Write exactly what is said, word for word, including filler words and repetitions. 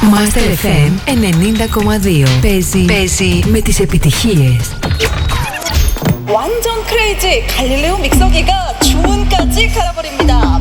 Master εφ εμ ενενήντα κόμμα δύο. Παίζει, παίζει με τις επιτυχίες. 완전 크레이지 갈릴레오 믹서기가 주문까지 갈아버립니다.